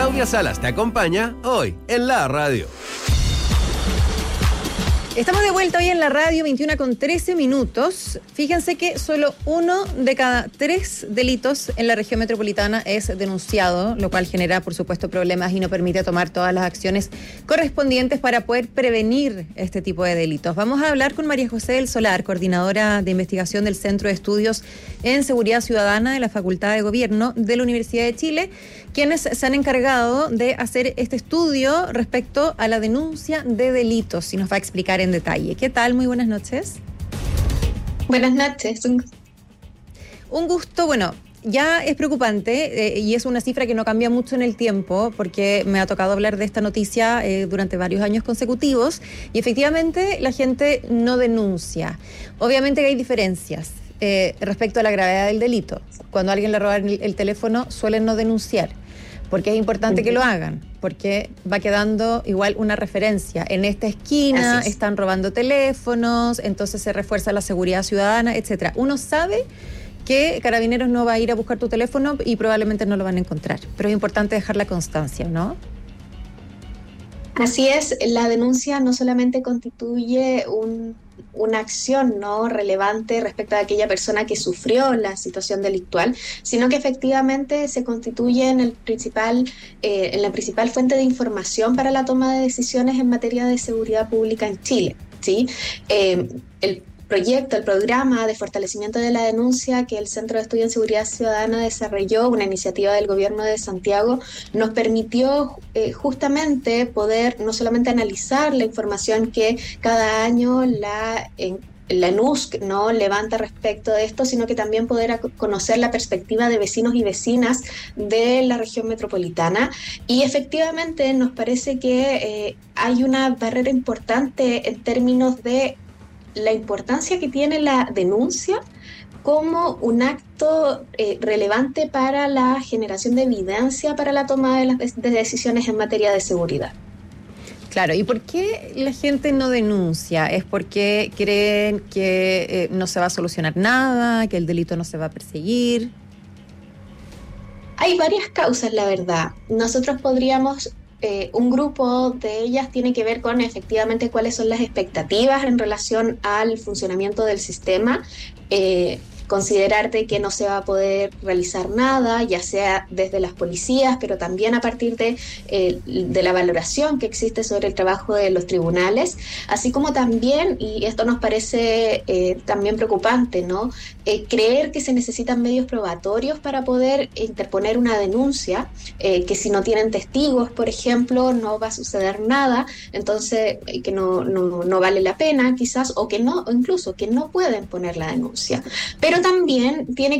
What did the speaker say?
Claudia Salas te acompaña hoy en la radio. Estamos de vuelta hoy en la radio, 21:13. Fíjense que solo 1 de cada 3 delitos en la región metropolitana es denunciado, lo cual genera, por supuesto, problemas y no permite tomar todas las acciones correspondientes para poder prevenir este tipo de delitos. Vamos a hablar con María José del Solar, coordinadora de investigación del Centro de Estudios en Seguridad Ciudadana de la Facultad de Gobierno de la Universidad de Chile, quienes se han encargado de hacer este estudio respecto a la denuncia de delitos y nos va a explicar en detalle. ¿Qué tal? Muy buenas noches. Buenas noches. Un gusto. Bueno, ya es preocupante y es una cifra que no cambia mucho en el tiempo porque me ha tocado hablar de esta noticia durante varios años consecutivos y efectivamente la gente no denuncia. Obviamente que hay diferencias respecto a la gravedad del delito. Cuando a alguien le roban el teléfono suelen no denunciar, porque es importante que lo hagan, porque va quedando igual una referencia. En esta esquina están robando teléfonos, entonces se refuerza la seguridad ciudadana, etcétera. Uno sabe que Carabineros no va a ir a buscar tu teléfono y probablemente no lo van a encontrar, pero es importante dejar la constancia, ¿no? Así es, la denuncia no solamente constituye una acción no relevante respecto a aquella persona que sufrió la situación delictual, sino que efectivamente se constituye en la principal fuente de información para la toma de decisiones en materia de seguridad pública en Chile, ¿sí? El programa de fortalecimiento de la denuncia que el Centro de Estudio en Seguridad Ciudadana desarrolló, una iniciativa del Gobierno de Santiago, nos permitió justamente poder no solamente analizar la información que cada año la NUSC no levanta respecto de esto, sino que también poder conocer la perspectiva de vecinos y vecinas de la región metropolitana. Y efectivamente nos parece que hay una barrera importante en términos de la importancia que tiene la denuncia como un acto relevante para la generación de evidencia para la toma de las decisiones en materia de seguridad. Claro, ¿y por qué la gente no denuncia? ¿Es porque creen que no se va a solucionar nada, que el delito no se va a perseguir? Hay varias causas, la verdad. Nosotros podríamos... un grupo de ellas tiene que ver con efectivamente cuáles son las expectativas en relación al funcionamiento del sistema, considerar de que no se va a poder realizar nada, ya sea desde las policías, pero también a partir de la valoración que existe sobre el trabajo de los tribunales, así como también, y esto nos parece también preocupante, ¿no? Creer que se necesitan medios probatorios para poder interponer una denuncia, que si no tienen testigos, por ejemplo, no va a suceder nada, entonces que no vale la pena quizás, o incluso que no pueden poner la denuncia. Pero también tiene